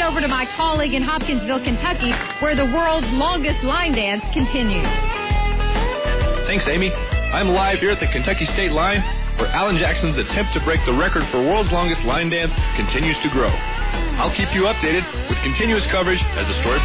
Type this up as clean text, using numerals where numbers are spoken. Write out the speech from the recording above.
over to my colleague in Hopkinsville, Kentucky, where the world's longest line dance continues. Thanks, Amy. I'm live here at the Kentucky State Line, where Alan Jackson's attempt to break the record for world's longest line dance continues to grow. I'll keep you updated with continuous coverage as the story